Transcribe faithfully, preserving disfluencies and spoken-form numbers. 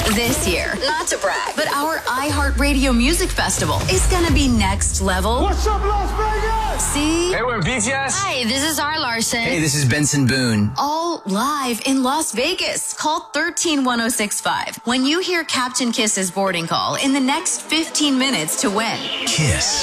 This year, not to brag, but our iHeartRadio Music Festival is gonna be next level. What's up, Las Vegas? See? Hey, we're B T S. Hi, this is R. Larson. Hey, this is Benson Boone. All live in Las Vegas. Call one three one oh six five when you hear Captain Kiss's boarding call in the next fifteen minutes to win. Kiss.